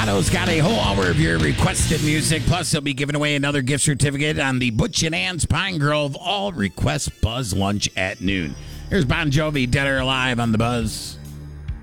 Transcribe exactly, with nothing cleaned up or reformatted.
Bono's got a whole hour of your requested music. Plus, he'll be giving away another gift certificate on the Butch and Ann's Pine Grove All Request Buzz Lunch at noon. Here's Bon Jovi, Dead or Alive on the Buzz.